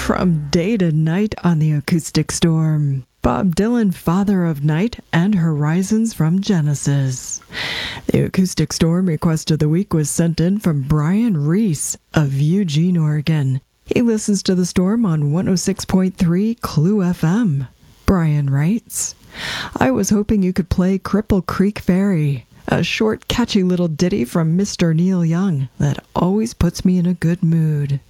From Day to Night on the Acoustic Storm, Bob Dylan, Father of Night and Horizons from Genesis. The Acoustic Storm request of the week was sent in from Brian Reese of Eugene, Oregon. He listens to the Storm on 106.3 Clue FM. Brian writes, I was hoping you could play Cripple Creek Ferry, a short, catchy little ditty from Mr. Neil Young that always puts me in a good mood.